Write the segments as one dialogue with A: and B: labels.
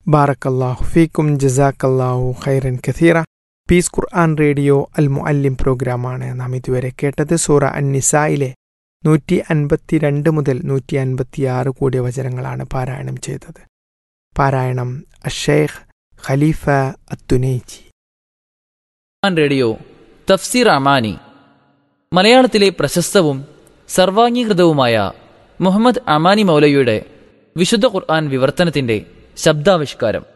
A: ബാറക്കല്ലാഹു ഫീക്കും ജസാക്കല്ലാഹു ഖൈറൻ കഥീറ. പീസ് ഖുർആൻ റേഡിയോ അൽ മുഅല്ലിം പ്രോഗ്രാമാണ് നാം ഇതുവരെ കേട്ടത്. സൂറ അൻ-നിസായിലെ 152 മുതൽ 156 കൂടിയ വചനങ്ങളാണ് പാരായണം ചെയ്തത്. പാരായണം അഷേഖ് ഖലീഫ അത്തുനൈജി.
B: റേഡിയോ തഫ്സീർ അമാനി, മലയാളത്തിലെ പ്രശസ്തവും സർവാംഗീകൃതവുമായ മുഹമ്മദ് അമാനി മൗലവിയുടെ വിശുദ്ധ ഖുർആൻ വിവർത്തനത്തിന്റെ ശബ്ദാവിഷ്കാരം.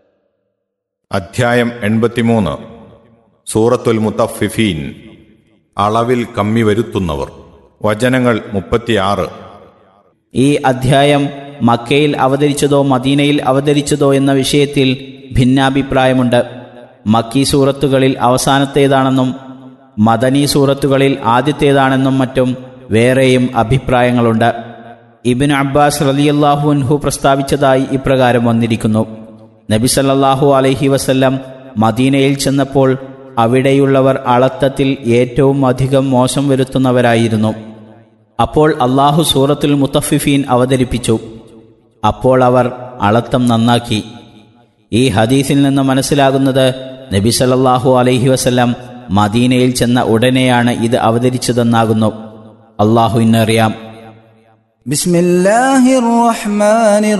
C: അധ്യായം 83. സൂറത്തുൽ മുത്തഫിഫീൻ, അളവിൽ കമ്മി വരുത്തുന്നവർ. വചനങ്ങൾ 36.
D: ഈ അധ്യായം മക്കയിൽ അവതരിച്ചതോ മദീനയിൽ അവതരിച്ചതോ എന്ന വിഷയത്തിൽ ഭിന്നാഭിപ്രായമുണ്ട്. മക്കി സൂറത്തുകളിൽ അവസാനത്തേതാണെന്നും മദനി സൂറത്തുകളിൽ ആദ്യത്തേതാണെന്നും മറ്റും വേറെയും അഭിപ്രായങ്ങളുണ്ട്. ഇബ്നു അബ്ബാസ് റളിയല്ലാഹു അൻഹു പ്രസ്താവിച്ചതായി ഇപ്രകാരം വന്നിരിക്കുന്നു: നബി സല്ലല്ലാഹു അലൈഹി വസല്ലം മദീനയിൽ ചെന്നപ്പോൾ അവിടെയുള്ളവർ അളത്തത്തിൽ ഏറ്റവും അധികം മോശം വരുത്തുന്നവരായിരുന്നു. അപ്പോൾ അള്ളാഹു സൂറത്തുൽ മുത്തഫിഫീൻ അവതരിപ്പിച്ചു. അപ്പോൾ അവർ അളത്തം നന്നാക്കി. ഈ ഹദീസിൽ നിന്ന് മനസ്സിലാകുന്നത് നബി സല്ലല്ലാഹു അലൈഹി വസല്ലം മദീനയിൽ ചെന്ന ഉടനെയാണ് ഇത് അവതരിച്ചതെന്നാകുന്നു. അള്ളാഹുവിനറിയാം.
E: ബിസ്മില്ലാഹിർ റഹ്മാനിർ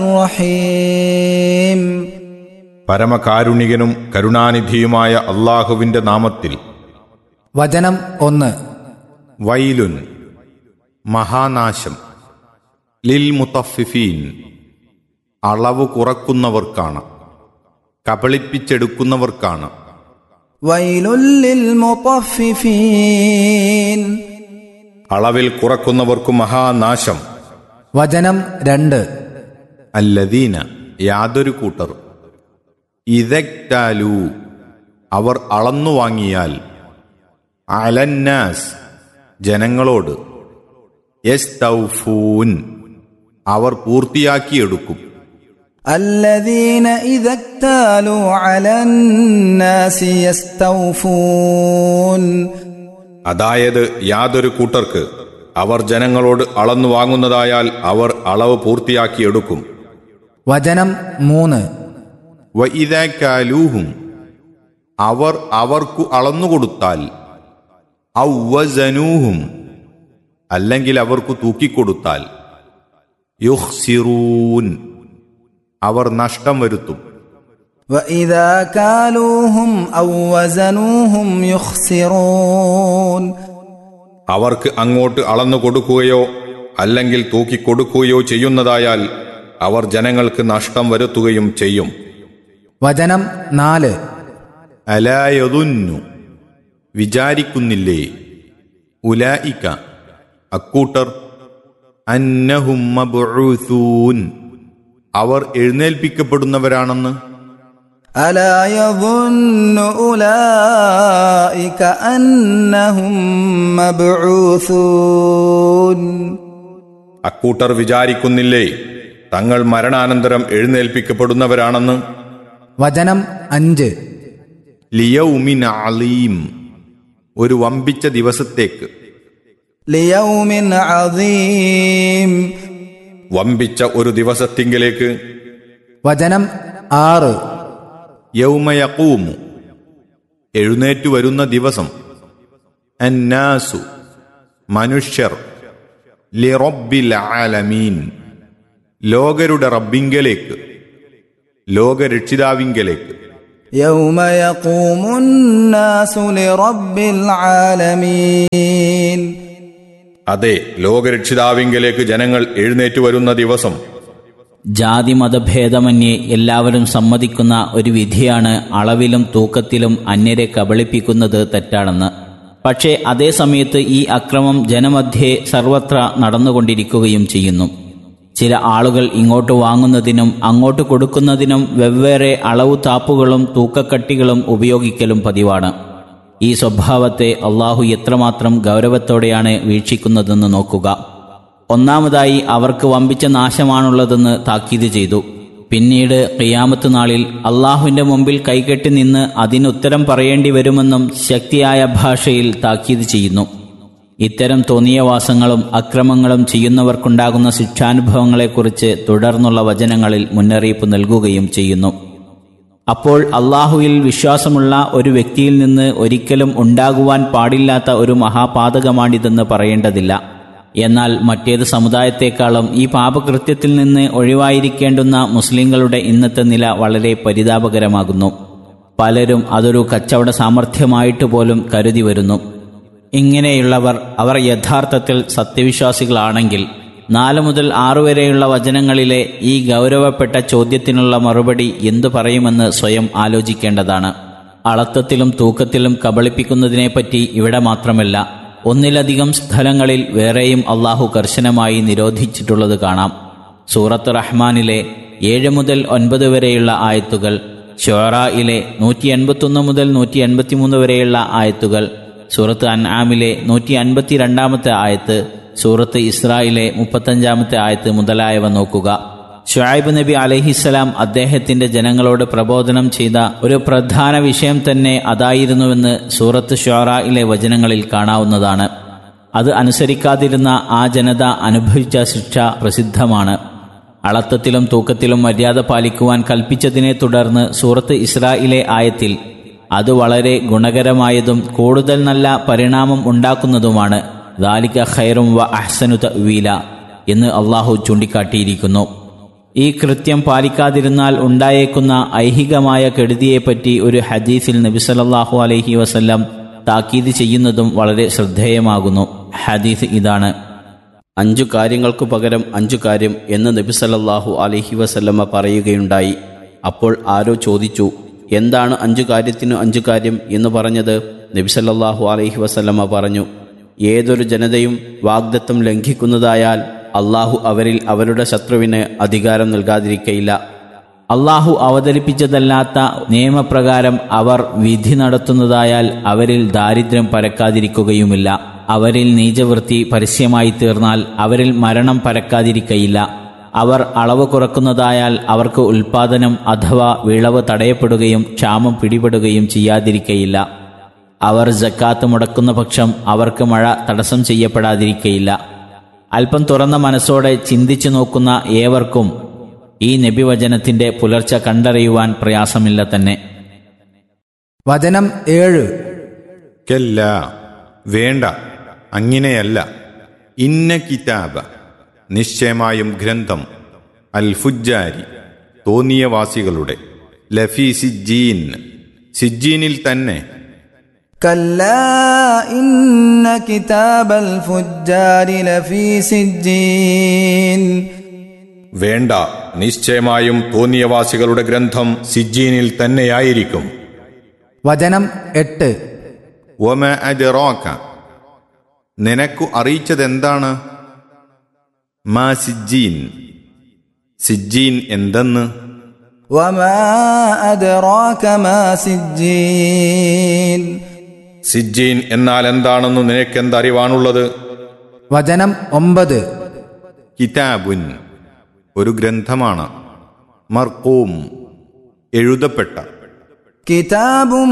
E: റഹീം.
C: പരമകാരുണികനും കരുണാനിധിയുമായ അള്ളാഹുവിന്റെ നാമത്തിൽ.
E: വചനം 1.
C: വൈലുൻ, മഹാനാശം. ലിൽ മുത്തഫിഫീൻ, അളവ് കുറക്കുന്നവർക്കാണ്, കബളിപ്പിച്ചെടുക്കുന്നവർക്കാണ്.
E: വൈലുൽ ലിൽ മുത്തഫിഫീൻ,
C: അളവിൽ കുറക്കുന്നവർക്കു മഹാനാശം.
E: വചനം 2.
C: അല്ലദീന, യാതൊരു കൂട്ടർ. ഇദക്താലു, അവർ അളന്നു വാങ്ങിയാൽ. അലന്നാസ്, ജനങ്ങളോട്. യസ്തൗഫൂൻ, അവർ പൂർത്തിയാക്കിയെടുക്കും.
E: അല്ലദീന ഇദക്താലു അലന്നാസി യസ്തൗഫൂൻ,
C: അതായത് യാതൊരു കൂട്ടർക്ക് അവർ ജനങ്ങളോട് അളന്നു വാങ്ങുന്നതായാൽ അവർ അളവ് പൂർത്തിയാക്കിയെടുക്കും.
E: വചനം 3.
C: വഇദാകാലൂഹും, അവർ അവർക്കു അളന്നുകൊടുത്താൽ. ഔ വസനൂഹും, അല്ലെങ്കിൽ അവർക്കു തൂക്കിക്കൊടുത്താൽ. യുഖ്സിറൂൻ, അവർ നഷ്ടം വരുത്തും.
E: വഇദാ കാലൂഹും ഔ വസനൂഹും യുഖ്സിറൂൻ,
C: അവർക്ക് അങ്ങോട്ട് അളന്നു കൊടുക്കുകയോ അല്ലെങ്കിൽ തൂക്കിക്കൊടുക്കുകയോ ചെയ്യുന്നതായാൽ അവർ ജനങ്ങൾക്ക് നഷ്ടം വരുത്തുകയും ചെയ്യും.
E: വചനം 4.
C: അലാ യദുന്നു, വിചാരിക്കുന്നില്ലേ. ഉലായിക, അക്കൂട്ടർ. അന്നഹും മബ്ഊസൂൻ, അവർ എഴുന്നേൽപ്പിക്കപ്പെടുന്നവരാണെന്ന്.
E: അലാ യദുന്നു ഉലൈക അന്നഹും മബ്ഊസൂൻ,
C: അക്കൂട്ടർ വിചാരിക്കുന്നില്ലേ തങ്ങൾ മരണാനന്തരം എഴുന്നേൽപ്പിക്കപ്പെടുന്നവരാണെന്ന്.
E: വചനം 5.
C: ലിയൗമിൻ അലീം, ഒരു വമ്പിച്ച ദിവസത്തേക്ക്.
E: ലിയൗമിൻ അദീം,
C: വമ്പിച്ച ഒരു ദിവസത്തിങ്കിലേക്ക്.
E: വചനം 6.
C: യൗമ യഖൂമു, എഴുന്നേറ്റു വരുന്ന ദിവസം. അന്നാസു, മനുഷ്യർ. ലിറബ്ബിൽ ആലമീൻ, ലോകരുടെ റബ്ബിങ്കലേക്ക്, ലോകരക്ഷിതാവിങ്കലേക്ക്.
E: യൗമ യഖൂമുന്നാസു ലിറബ്ബിൽ ആലമീൻ,
C: അതെ, ലോകരക്ഷിതാവിങ്കലേക്ക് ജനങ്ങൾ എഴുന്നേറ്റു വരുന്ന ദിവസം.
D: ജാതി മതഭേദമന്യേ എല്ലാവരും സമ്മതിക്കുന്ന ഒരു വിധിയാണ് അളവിലും തൂക്കത്തിലും അന്യരെ കബളിപ്പിക്കുന്നത് തെറ്റാണെന്ന്. പക്ഷേ അതേ സമയത്ത് ഈ അക്രമം ജനമധ്യേ സർവത്ര നടന്നുകൊണ്ടിരിക്കുകയും ചെയ്യുന്നു. ചില ആളുകൾ ഇങ്ങോട്ട് വാങ്ങുന്നതിനും അങ്ങോട്ട് കൊടുക്കുന്നതിനും വെവ്വേറെ അളവു താപ്പുകളും തൂക്കക്കട്ടികളും ഉപയോഗിക്കലും പതിവാണ്. ഈ സ്വഭാവത്തെ അള്ളാഹു എത്രമാത്രം ഗൗരവത്തോടെയാണ് വീക്ഷിക്കുന്നതെന്ന് നോക്കുക. ഒന്നാമതായി അവർക്ക് വമ്പിച്ച നാശമാണുള്ളതെന്ന് താക്കീത് ചെയ്തു. പിന്നീട് ഖിയാമത്ത് നാളിൽ അള്ളാഹുവിന്റെ മുമ്പിൽ കൈകെട്ടി നിന്ന് അതിനുത്തരം പറയേണ്ടി വരുമെന്നും ശക്തിയായ ഭാഷയിൽ താക്കീത് ചെയ്യുന്നു. ഇത്തരം തോന്നിയവാസങ്ങളും അക്രമങ്ങളും ചെയ്യുന്നവർക്കുണ്ടാകുന്ന ശിക്ഷാനുഭവങ്ങളെക്കുറിച്ച് തുടർന്നുള്ള വചനങ്ങളിൽ മുന്നറിയിപ്പ് നൽകുകയും ചെയ്യുന്നു. അപ്പോൾ അള്ളാഹുവിൽ വിശ്വാസമുള്ള ഒരു വ്യക്തിയിൽ നിന്ന് ഒരിക്കലും ഉണ്ടാകുവാൻ പാടില്ലാത്ത ഒരു മഹാപാതകമാണിതെന്ന് പറയേണ്ടതില്ല. എന്നാൽ മറ്റേത് സമുദായത്തെക്കാളും ഈ പാപകൃത്യത്തിൽ നിന്ന് ഒഴിവായിരിക്കേണ്ടുന്ന മുസ്ലിങ്ങളുടെ ഇന്നത്തെ നില വളരെ പരിതാപകരമാകുന്നു. പലരും അതൊരു കച്ചവട സാമർഥ്യമായിട്ട് പോലും കരുതി വരുന്നു. ഇങ്ങനെയുള്ളവർ അവർ യഥാർത്ഥത്തിൽ സത്യവിശ്വാസികളാണെങ്കിൽ 4 മുതൽ 6 വരെയുള്ള വചനങ്ങളിലെ ഈ ഗൗരവപ്പെട്ട ചോദ്യത്തിനുള്ള മറുപടി എന്തു പറയുമെന്ന് സ്വയം ആലോചിക്കേണ്ടതാണ്. അളത്തത്തിലും തൂക്കത്തിലും കബളിപ്പിക്കുന്നതിനെപ്പറ്റി ഇവിടെ മാത്രമല്ല, ഒന്നിലധികം സ്ഥലങ്ങളിൽ വേറെയും അള്ളാഹു കർശനമായി നിരോധിച്ചിട്ടുള്ളത് കാണാം. സൂറത്ത് റഹ്മാനിലെ 7 മുതൽ 9 വരെയുള്ള ആയത്തുകൾ, ശുഅറായിലെ 181 മുതൽ 183 വരെയുള്ള ആയത്തുകൾ, സൂറത്ത് അൻആമിലെ 152 ആയത്ത്, സൂറത്ത് ഇസ്രായിലെ 35 ആയത്ത് മുതലായവ നോക്കുക. ശുഐബ് നബി അലൈഹിസ്സലാം അദ്ദേഹത്തിന്റെ ജനങ്ങളോട് പ്രബോധനം ചെയ്ത ഒരു പ്രധാന വിഷയം തന്നെ അതായിരുന്നുവെന്ന് സൂറത്ത് ശുഅറായിലെ വചനങ്ങളിൽ കാണാവുന്നതാണ്. അത് അനുസരിക്കാതിരുന്ന ആ ജനത അനുഭവിച്ച ശിക്ഷ പ്രസിദ്ധമാണ്. അളത്തത്തിലും തൂക്കത്തിലും മര്യാദ പാലിക്കുവാൻ കൽപ്പിച്ചതിനെ തുടർന്ന് സൂറത്ത് ഇസ്രായിലെ ആയത്തിൽ അത് വളരെ ഗുണകരമായതും കൂടുതൽ നല്ല പരിണാമം ഉണ്ടാക്കുന്നതുമാണ്. ദാലിക ഖൈറും വ അഹ്സനു തഅ്വീല എന്ന് അള്ളാഹു ചൂണ്ടിക്കാട്ടിയിരിക്കുന്നു. ഈ കൃത്യം പാലിക്കാതിരുന്നാൽ ഉണ്ടായേക്കുന്ന ഐഹികമായ കെടുതിയെപ്പറ്റി ഒരു ഹദീസിൽ നബി സല്ലല്ലാഹു അലൈഹി വസല്ലം താക്കീത് ചെയ്യുന്നതും വളരെ ശ്രദ്ധേയമാകുന്നു. ഹദീസ് ഇതാണ്: 5 കാര്യങ്ങൾക്കു പകരം 5 കാര്യം എന്ന് നബി സല്ലല്ലാഹു അലൈഹി വസല്ലമ പറയുകയുണ്ടായി. അപ്പോൾ ആരോ ചോദിച്ചു, എന്താണ് 5 കാര്യത്തിനു 5 കാര്യം എന്ന് പറഞ്ഞത്? നബി സല്ലല്ലാഹു അലൈഹി വസല്ലമ പറഞ്ഞു, ഏതൊരു ജനതയും വാഗ്ദത്തം ലംഘിക്കുന്നതായാൽ അള്ളാഹു അവരിൽ അവരുടെ ശത്രുവിന് അധികാരം നൽകാതിരിക്കയില്ല. അള്ളാഹു അവതരിപ്പിച്ചതല്ലാത്ത നിയമപ്രകാരം അവർ വിധി നടത്തുന്നതായാൽ അവരിൽ ദാരിദ്ര്യം പരക്കാതിരിക്കുകയുമില്ല. അവരിൽ നീചവൃത്തി പരസ്യമായി തീർന്നാൽ അവരിൽ മരണം പരക്കാതിരിക്കയില്ല. അവർ അളവ് കുറക്കുന്നതായാൽ അവർക്ക് ഉൽപാദനം അഥവാ വിളവ് തടയപ്പെടുകയും ക്ഷാമം പിടിപെടുകയും ചെയ്യാതിരിക്കയില്ല. അവർ സക്കാത്ത് മുടക്കുന്ന പക്ഷം അവർക്ക് മഴ തടസ്സം ചെയ്യപ്പെടാതിരിക്കയില്ല. അല്പം തുറന്ന മനസ്സോടെ ചിന്തിച്ചു നോക്കുന്ന ഏവർക്കും ഈ നബിവചനത്തിന്റെ പുലർച്ച കണ്ടറിയുവാൻ പ്രയാസമില്ല തന്നെ.
E: വചനം 7.
C: കല്ല, വേണ്ട, അങ്ങനെയല്ല. ഇന്ന കിതാബ, നിശ്ചയമായും ഗ്രന്ഥം, അൽ ഫുജ്ജാരി, തോന്നിയവാസികളുടെ, ലഫി സിജ്ജീൻ, സിജ്ജീനിൽ തന്നെ.
E: കല്ലാ ഇന്ന കിതാബൽ ഫുജ്ജാരി ലഫീ സിജ്ജീൻ.
C: വേണ്ട, നിശ്ചയമായും തോന്നിയവാസികളുടെ ഗ്രന്ഥം സിജ്ജീനിൽ തന്നെയായിരിക്കും.
E: വചനം 8.
C: വമ അദ്റാക, നിനക്കു അറിയിച്ചതെന്താണ്? മാ സിജ്ജീൻ, സിജ്ജീൻ എന്തെന്ന്.
E: വമാ അദ്റാക മാ സിജ്ജീൻ.
C: സിജ്ജീൻ എന്നാൽ എന്താണെന്ന് നിനക്കെന്തറിവാണുള്ളത്?
E: വചനം 9.
C: കിതാബുൻ, ഒരു ഗ്രന്ഥമാണ്. മർഖൂം, എഴുതപ്പെട്ട.
E: കിതാബും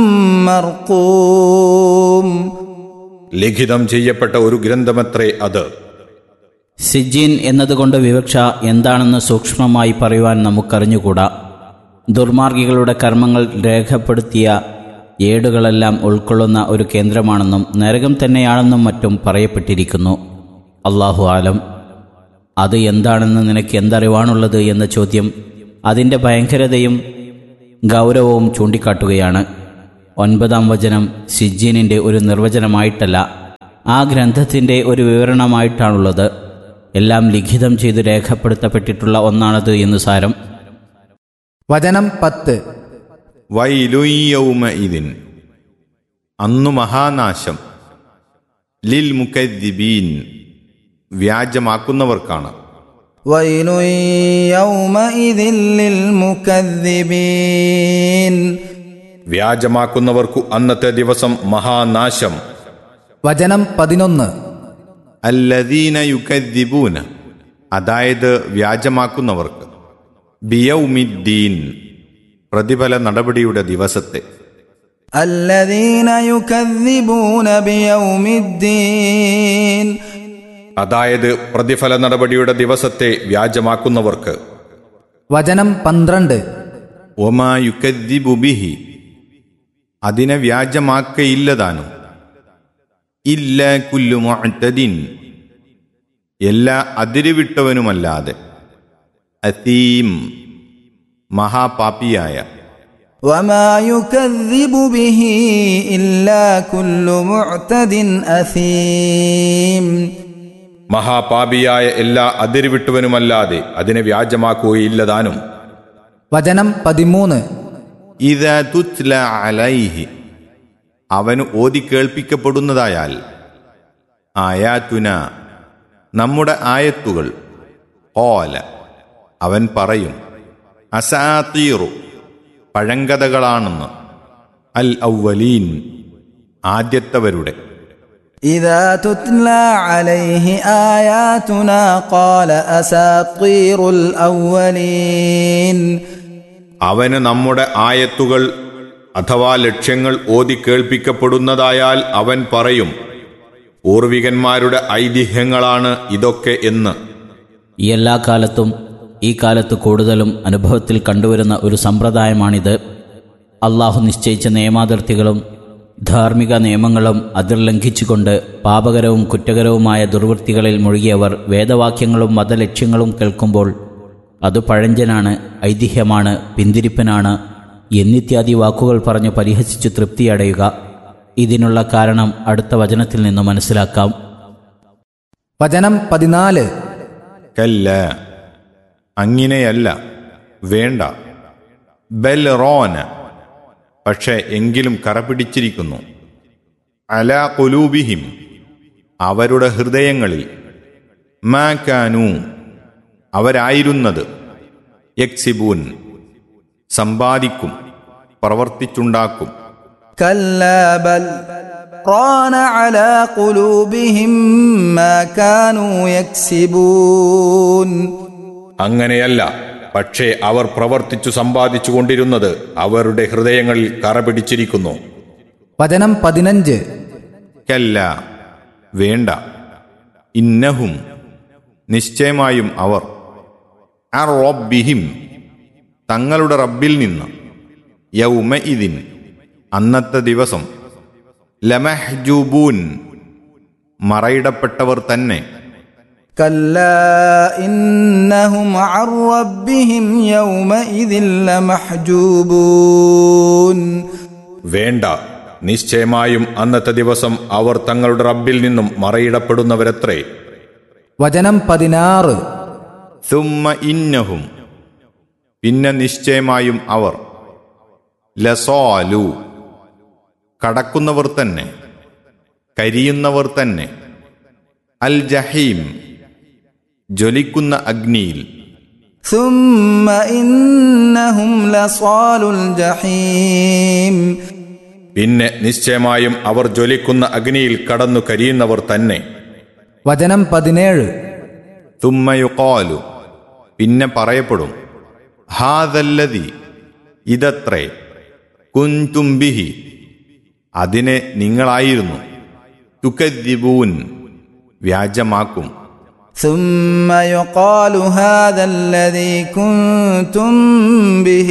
E: മർഖൂം,
C: ലിഖിതം ചെയ്യപ്പെട്ട ഒരു ഗ്രന്ഥമത്രേ അത്.
D: സിജ്ജീൻ എന്നതുകൊണ്ട് വിവക്ഷ എന്താണെന്ന് സൂക്ഷ്മമായി പറയുവാൻ നമുക്കറിഞ്ഞുകൂടാ. ദുർമാർഗികളുടെ കർമ്മങ്ങൾ രേഖപ്പെടുത്തിയ ഏടുകളെല്ലാം ഉൾക്കൊള്ളുന്ന ഒരു കേന്ദ്രമാണെന്നും നരകം തന്നെയാണെന്നും മറ്റും പറയപ്പെട്ടിരിക്കുന്നു. അല്ലാഹു ആലം. അത് എന്താണെന്ന് നിനക്ക് എന്തറിവാണുള്ളത് എന്ന ചോദ്യം അതിൻ്റെ ഭയങ്കരതയും ഗൗരവവും ചൂണ്ടിക്കാട്ടുകയാണ്. 9-ാം വചനം സിജ്ജീനിൻ്റെ ഒരു നിർവചനമായിട്ടല്ല, ആ ഗ്രന്ഥത്തിൻ്റെ ഒരു വിവരണമായിട്ടാണുള്ളത്. എല്ലാം ലിഖിതം ചെയ്ത് രേഖപ്പെടുത്തപ്പെട്ടിട്ടുള്ള ഒന്നാണത് എന്ന് സാരം.
E: വചനം 10.
C: വൈലുൻ യൗമഇദിൻ, അന്നു മഹാനാശം. ലിൽ മുകദ്ദിബീൻ, വ്യാജമാക്കുന്നവർക്കാണ്.
E: വൈലുൻ യൗമഇദിൻ ലിൽ മുകദ്ദിബീൻ.
C: വ്യാജമാക്കുന്നവർക്കു അന്നത്തെ ദിവസം മഹാനാശം.
E: വചനം 11.
C: അല്ലദീന യുകദ്ദിബൂന, അതായത് വ്യാജമാക്കുന്നവർക്ക്. ബിയൗമിദ്ദീൻ, പ്രതിഫല നടപടിയുടെ ദിവസത്തെ.
E: അല്ലദീന യുകദ്ദിബൂന ബിയൗമിദ്ദീൻ,
C: അതായത് പ്രതിഫല നടപടിയുടെ ദിവസത്തെ വ്യാജമാക്കുന്നവർക്ക്.
E: വചനം 12.
C: ഒമാ യുകദ്ദിബു ബിഹി, അതിനെ വ്യാജമാക്കയില്ലതാനും, ഇല്ല കുല്ലു മുഅ്തദിൻ, എല്ലാ അതിരുവിട്ടവനുമല്ലാതെ, അസീം, മഹാപാപിയായ.
E: وما يكذب به إلا كل معتد أثيم.
C: മഹാപാപിയായ എല്ലാ അതിരുവിട്ടവനുമല്ലാതെ അതിനെ വ്യാജമാക്കുകയില്ലതാനും.
E: വചനം 13.
C: ഇദാ തുത്ല അലൈഹി, അവന് ഓതി കേൾപ്പിക്കപ്പെടുന്നതായാൽ, ആയാതുന, നമ്മുടെ ആയത്തുകൾ, ഖാല, അവൻ പറയും, അസാതീറു, പഴങ്കഥകളാണെന്ന്, അൽ അവ്വലീൻ, ആദ്യത്തവരുടെ.
E: إذا تتلى عليه آياتنا قال أساطير الأولين.
C: അവന് നമ്മുടെ ആയത്തുകൾ അഥവാ ലക്ഷ്യങ്ങൾ ഓതി കേൾപ്പിക്കപ്പെടുന്നതായാൽ അവൻ പറയും, പൂർവികന്മാരുടെ ഐതിഹ്യങ്ങളാണ് ഇതൊക്കെ എന്ന്.
D: ഈ എല്ലാ കാലത്തും ഈ കാലത്ത് കൂടുതലും അനുഭവത്തിൽ കണ്ടുവരുന്ന ഒരു സമ്പ്രദായമാണിത്. അള്ളാഹു നിശ്ചയിച്ച നിയമാതിർത്തികളും ധാർമ്മിക നിയമങ്ങളും അതിർ ലംഘിച്ചുകൊണ്ട് പാപകരവും കുറ്റകരവുമായ ദുർവൃത്തികളിൽ മുഴുകിയവർ വേദവാക്യങ്ങളും മതലക്ഷ്യങ്ങളും കേൾക്കുമ്പോൾ അത് പഴഞ്ചനാണ്, ഐതിഹ്യമാണ്, പിന്തിരിപ്പനാണ് എന്നിത്യാദി വാക്കുകൾ പറഞ്ഞു പരിഹസിച്ചു തൃപ്തിയടയുക. ഇതിനുള്ള കാരണം അടുത്ത വചനത്തിൽ നിന്ന് മനസ്സിലാക്കാം.
E: വചനം 14.
C: കല്ല, അങ്ങനെയല്ല, വേണ്ട, ബൽ റോന, പക്ഷേ എങ്കിലും കറപിടിച്ചിരിക്കുന്നു, അലാ ഖുലൂബിഹിം, അവരുടെ ഹൃദയങ്ങളിൽ, മാ കാനൂ, അവരായിരുന്നത്, യക്സിബൂൻ, സമ്പാദിക്കും, പ്രവർത്തിച്ചുണ്ടാക്കും.
E: كلا بل ران على قلوبهم ما كانوا يكسبون.
C: അങ്ങനെയല്ല, പക്ഷേ അവർ പ്രവർത്തിച്ചു സമ്പാദിച്ചു കൊണ്ടിരുന്നത് അവരുടെ ഹൃദയങ്ങളിൽ കറപിടിച്ചിരിക്കുന്നു.
E: വചനം 15.
C: കല്ല, വേണ്ട, ഇന്നഹും, നിശ്ചയമായും അവർ, അർ റബ്ബിഹിം, തങ്ങളുടെ റബ്ബിൽ നിന്ന്, യൗമഇദിൻ, അന്നത്തെ ദിവസം, ലമഹ്ജൂബൂൻ, മറയിടപ്പെട്ടവർ തന്നെ.
E: كلا إنهم عن ربهم يومئذ لمحجوبون.
C: വേണ്ട, നിശ്ചയമായും അന്നത്തെ ദിവസം അവർ തങ്ങളുടെ റബ്ബിൽ നിന്നും മറയിടപ്പെടുന്നവരത്രേ.
E: വചനം 16.
C: സുമ്മ ഇന്നഹും, പിന്നെ നിശ്ചയമായും അവർ, ലസാലു, കടക്കുന്നവർ തന്നെ, കരിയുന്നവർ തന്നെ, അൽ ജഹീം, ജ്വലിക്കുന്ന അഗ്നിയിൽ.
E: ثم إنهم لصال الجحيم.
C: പിന്നെ നിശ്ചയമായും അവർ ജ്വലിക്കുന്ന അഗ്നിയിൽ കടന്നു കരിയുന്നവർ തന്നെ.
E: വചനം 17.
C: തുമ്മ യുഖാലു, പിന്നെ പറയപ്പെടും, ഹാദല്ലദി, ഇതത്രേ, കുൻതും ബിഹി, അതിനെ നിങ്ങളായിരുന്നു, തുകദ്ദിബൂൻ, വ്യാജമാക്കും.
E: ثم يقال هذا الذي كنتم به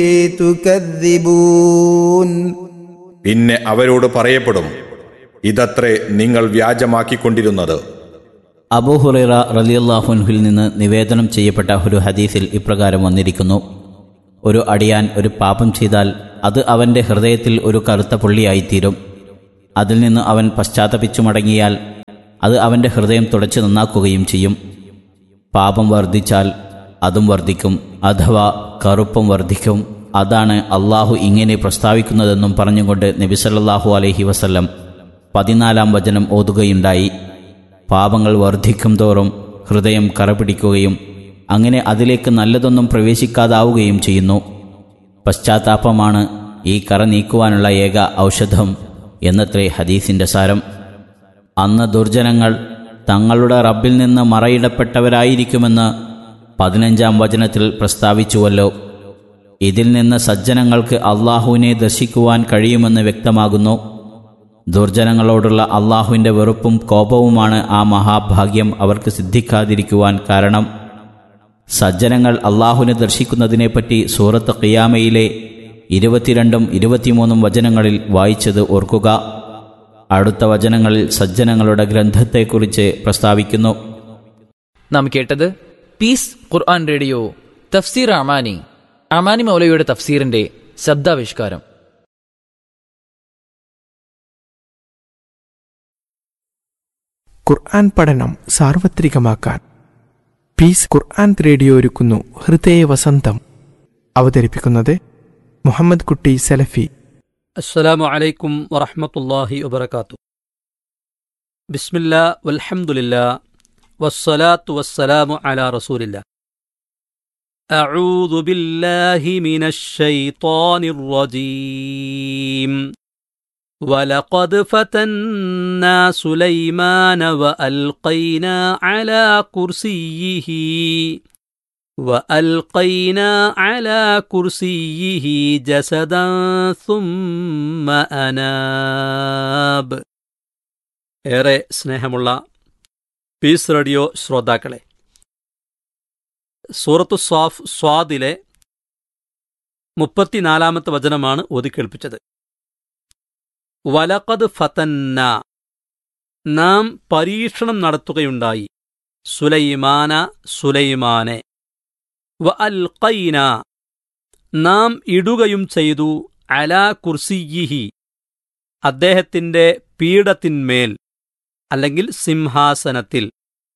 E: تكذبون.
C: പിന്നെ അവരോട് പറയപ്പെടും, ഇതത്രേ നിങ്ങൾ വ്യാജമാക്കിക്കൊണ്ടിരുന്നത്.
D: അബൂ ഹുറൈറ റളിയല്ലാഹു അൻഹുവിൽ നിന്ന് നിവേദനം ചെയ്യപ്പെട്ട ഒരു ഹദീസിൽ ഇപ്രകാരം വന്നിരിക്കുന്നു: ഒരു അടിയാൻ ഒരു പാപം ചെയ്താൽ അത് അവൻ്റെ ഹൃദയത്തിൽ ഒരു കറുത്ത പുള്ളിയായിത്തീരും. അതിൽ നിന്ന് അവൻ പശ്ചാത്തപിച്ചു മടങ്ങിയാൽ അത് അവൻ്റെ ഹൃദയം തുടച്ച് നന്നാക്കുകയും ചെയ്യും. പാപം വർദ്ധിച്ചാൽ അതും വർദ്ധിക്കും, അഥവാ കറുപ്പും വർദ്ധിക്കും. അതാണ് അള്ളാഹു ഇങ്ങനെ പ്രസ്താവിക്കുന്നതെന്നും പറഞ്ഞുകൊണ്ട് നബി സല്ലല്ലാഹു അലൈഹി വസല്ലം 14-ാം വചനം ഓതുകയുണ്ടായി. പാപങ്ങൾ വർദ്ധിക്കും തോറും ഹൃദയം കറപിടിക്കുകയും അങ്ങനെ അതിലേക്ക് നല്ലതൊന്നും പ്രവേശിക്കാതാവുകയും ചെയ്യുന്നു. പശ്ചാത്താപമാണ് ഈ കറ നീക്കുവാനുള്ള ഏക ഔഷധം എന്നത്രേ ഹദീസിൻ്റെ സാരം. അന്ന് ദുർജനങ്ങൾ തങ്ങളുടെ റബ്ബിൽ നിന്ന് മറയിടപ്പെട്ടവരായിരിക്കുമെന്ന് 15-ാം വചനത്തിൽ പ്രസ്താവിച്ചുവല്ലോ. ഇതിൽ നിന്ന് സജ്ജനങ്ങൾക്ക് അള്ളാഹുവിനെ ദർശിക്കുവാൻ കഴിയുമെന്ന് വ്യക്തമാകുന്നു. ദുർജനങ്ങളോടുള്ള അള്ളാഹുവിൻ്റെ വെറുപ്പും കോപവുമാണ് ആ മഹാഭാഗ്യം അവർക്ക് സിദ്ധിക്കാതിരിക്കുവാൻ കാരണം. സജ്ജനങ്ങൾ അള്ളാഹുവിനെ ദർശിക്കുന്നതിനെപ്പറ്റി സൂറത്ത് ഖിയാമയിലെ 22ഉം 23ഉം വചനങ്ങളിൽ വായിച്ചത് ഓർക്കുക. അടുത്ത വചനങ്ങളിൽ സജ്ജനങ്ങളുടെ ഗ്രന്ഥത്തെക്കുറിച്ച് പ്രസ്താവിക്കുന്നു.
B: നാം കേട്ടത് പീസ് ഖുർആൻ റേഡിയോ തഫ്സീർ അമാനി മൗലയുടെ തഫ്സീറിന്റെ ശബ്ദാവിഷ്കാരം.
A: ഖുർആൻ പഠനം സാർവത്രികമാക്കാൻ പീസ് ഖുർആൻ റേഡിയോ ഒരുക്കുന്നു ഹൃദയ വസന്തം. അവതരിപ്പിക്കുന്നത് മുഹമ്മദ് കുട്ടി സലഫി.
F: അസ്സലാമു അലൈക്കും വറഹ്മത്തുള്ളാഹി വബറകാതുഹു. ബിസ്മില്ലാ വൽഹംദുലില്ലാ വസ്സലാത്തു വസ്സലാമു അലാ റസൂലില്ലാ. അഊദു ബില്ലാഹി മിനശ് ശൈത്വാനിർ റജീം. വലഖദ് ഫതന്നാ സുലൈമാന വഅൽഖൈനാ അലാ കുർസിയിഹി ജസദൻ സുമ്മ അനാബ്. ഏറെ സ്നേഹമുള്ള പീസ് റേഡിയോ ശ്രോതാക്കളെ, സൂറത്തു സ്വാദിലെ 34-ാമത്തെ വചനമാണ് ഓതിക്കേൾപ്പിച്ചത്. വലഖദ് ഫതന്ന, നാം പരീക്ഷണം നടത്തുകയുണ്ടായി, സുലൈമാനെ, വഅൽഖൈന, നാം ഇടുകയും ചെയ്തു, അലാ കുർസിയിഹി, അദ്ദേഹത്തിന്റെ പീഠത്തിന്മേൽ അല്ലെങ്കിൽ സിംഹാസനത്തിൽ,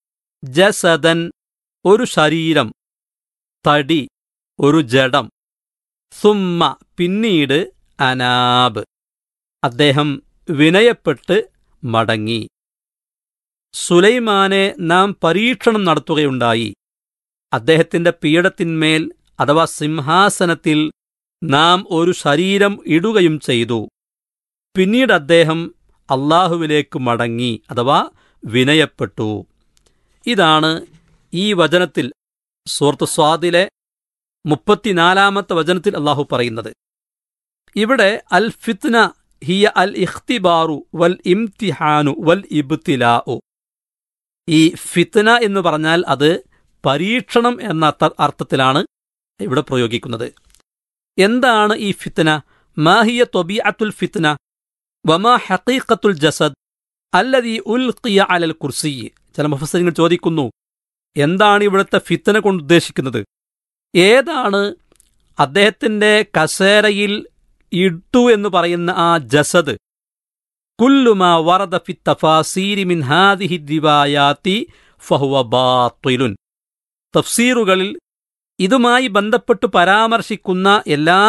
F: ജസദൻ, ഒരു ശരീരം, തടി, ഒരു ജഡം, സുമ്മ, പിന്നീട്, അനാബ്, അദ്ദേഹം വിനയപ്പെട്ട് മടങ്ങി. സുലൈമാനെ നാം പരീക്ഷണം നടത്തുകയുണ്ടായി, അദ്ദേഹത്തിന്റെ പീഠത്തിന്മേൽ അഥവാ സിംഹാസനത്തിൽ നാം ഒരു ശരീരം ഇടുകയും ചെയ്തു. പിന്നീട് അദ്ദേഹം അല്ലാഹുവിലേക്ക് മടങ്ങി അഥവാ വിനയപ്പെട്ടു. ഇതാണ് ഈ വചനത്തിൽ, സൂറത്ത് സ്വാദിലെ 34-ാമത്തെ വചനത്തിൽ അല്ലാഹു പറയുന്നത്. ഇവിടെ അൽ ഫിത്ന ഹിയ അൽ ഇഖ്തിബാറു വൽ ഇംതിഹാനു വൽ ഇബ്തിലാഉ. ഈ ഫിത്ന എന്ന് പറഞ്ഞാൽ അത് പരീക്ഷണം എന്ന അർത്ഥത്തിലാണ് ഇവിടെ പ്രയോഗിക്കുന്നത്. എന്താണ് ഈ ഫിത്ന? മാഹിയ ത്വബീഅത്തുൽ ഫിത്ന വമാ ഹഖീഖത്തുൽ ജസദ് അല്ലദീ ഉൽഖിയ അലൽ കുർസി. ചില മുഫസ്സിറുകൾ ചോദിക്കുന്നു, എന്താണ് ഇവിടുത്തെ ഫിത്ന കൊണ്ട് ഉദ്ദേശിക്കുന്നത്? ഏതാണ് അദ്ദേഹത്തിന്റെ കസേരയിൽ ഇട്ടു എന്ന് പറയുന്ന ആ ജസദ്? കുല്ലുമാ വറദ ഫി തഫാസീരി മിൻ ഹാദിഹി റിവായാതി ഫഹുവ ബാത്തിലുൻ. തഫ്സീറുകളിൽ ഇതുമായി ബന്ധപ്പെട്ട് പരാമർശിക്കുന്ന എല്ലാ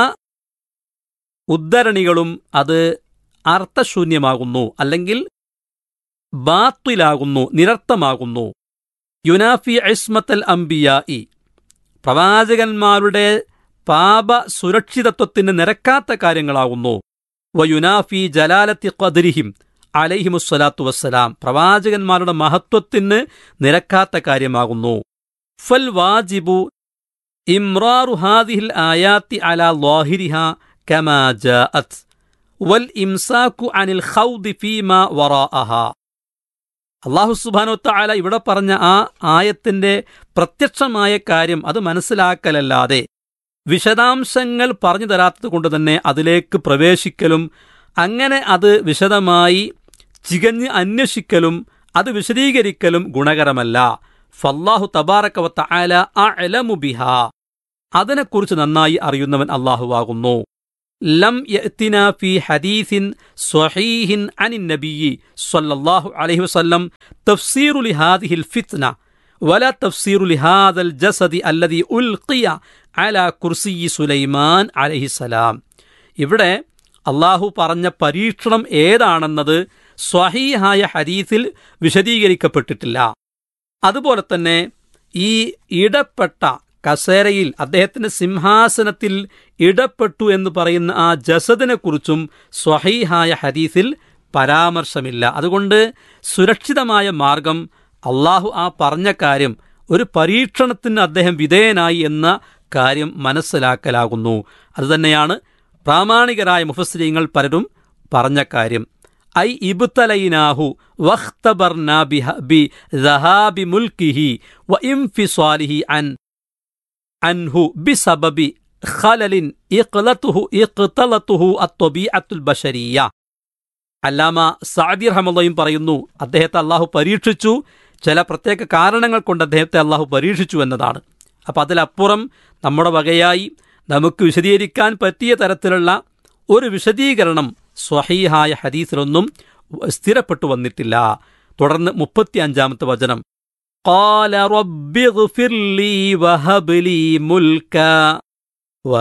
F: ഉദ്ധരണികളും അത് അർത്ഥശൂന്യമാകുന്നു, അല്ലെങ്കിൽ ബാത്തിലാകുന്നു, നിരർത്ഥമാകുന്നു. യുനാഫി ഇസ്മത്തൽ അംബിയാഇ, പ്രവാചകന്മാരുടെ പാപ സുരക്ഷിതത്വത്തിന് നിരക്കാത്ത കാര്യങ്ങളാകുന്നു. വയുനാഫി ജലാലത്തി ഖദ്രിഹിം അലൈഹിമുസ്സലാത്തു വസ്സലാം, പ്രവാചകന്മാരുടെ മഹത്വത്തിന് നിരക്കാത്ത കാര്യമാകുന്നു. ഫൽ വാജിബു ഇംറാറു ഹാദിഹിൽ ആയാത്തി അലാ ളാഹിരിഹാ കമാ ജാഅത് വൽ ഇംസാകു അനിൽ ഖൗദി ഫീമാ വറാഅഹാ. അല്ലാഹു സുബ്ഹാനഹു വ തആല ഇവിടെ പറഞ്ഞ ആ ആയത്തിന്റെ പ്രത്യക്ഷമായ കാര്യം അത് മനസ്സിലാക്കലല്ലാതെ വിശദാംശങ്ങൾ പറഞ്ഞു തരാത്തത് കൊണ്ട് തന്നെ അതിലേക്ക് പ്രവേശിക്കലും അങ്ങനെ അത് വിശദമായി ചികഞ്ഞ് അന്വേഷിക്കലും അത് വിശദീകരിക്കലും ഗുണകരമല്ല. ഫല്ലാഹു തബാറക വ തആല അഅലമു ബിഹാ, അതിനെക്കുറിച്ച് നന്നായി അറിയുന്നവൻ അല്ലാഹുവാകുന്നു. ലം യഅ്തിനാ ഫീ ഹദീസിൻ സ്വഹീഹിൻ അനിൻ നബിയ്യി സ്വല്ലല്ലാഹു അലൈഹി വസല്ലം തഫ്സീറു ലിഹാദിഹിൽ ഫിത്ന വലാ തഫ്സീറു ലിഹാദൽ ജസദി അല്ലദീ ഉൽഖിയ അലാ കുർസിയി സുലൈമാൻ അലൈഹിസ്സലാം. ഇവിടെ അല്ലാഹു പറഞ്ഞ പരീക്ഷണം ഏതാണെന്നത് സ്വഹീഹായ ഹദീസിൽ വിശദീകരിക്കപ്പെട്ടിട്ടില്ല. അതുപോലെ തന്നെ ഈ ഇടപെട്ട കസേരയിൽ, അദ്ദേഹത്തിന്റെ സിംഹാസനത്തിൽ ഇടപെട്ടു എന്ന് പറയുന്ന ആ ജസദിനെക്കുറിച്ചും സ്വഹീഹായ ഹദീസിൽ പരാമർശമില്ല. അതുകൊണ്ട് സുരക്ഷിതമായ മാർഗം അള്ളാഹു ആ പറഞ്ഞ കാര്യം, ഒരു പരീക്ഷണത്തിന് അദ്ദേഹം വിധേയനായി എന്ന കാര്യം മനസ്സിലാക്കലാകുന്നു. അതുതന്നെയാണ് പ്രാമാണികരായ മുഫസ്സിരീങ്ങൾ പലരും പറഞ്ഞ കാര്യം. ഐ ഇബ്തലൈനാഹു വഖ്തബർനാ ബി ദഹാബി മുൽക്കിഹി വ ഇൻഫിസാലിഹി അൻഹു ബിസബബി ഖലലിൻ ഇഖ്തലതുഹു അത്വബീഅത്തുൽ ബശരിയ്യ. അല്ലാമ സഅദി റഹ്മത്തുള്ളാഹി പറയുന്നു, അദ്ദേഹത്തെ അള്ളാഹു പരീക്ഷിച്ചു, ചില പ്രത്യേക കാരണങ്ങൾ കൊണ്ട് അദ്ദേഹത്തെ അള്ളാഹു പരീക്ഷിച്ചു എന്നതാണ്. അപ്പം അതിലപ്പുറം നമ്മുടെ വകയായി നമുക്ക് വിശദീകരിക്കാൻ പറ്റിയ തരത്തിലുള്ള ഒരു വിശദീകരണം സ്വഹീഹായ ഹദീസിലൊന്നും സ്ഥിരപ്പെട്ടു വന്നിട്ടില്ല. തുടർന്ന് 35-ാമത്തെ വചനം, ഖാല റബ്ബിഗ്ഫിർ ലീ വഹബ് ലീ മുൽക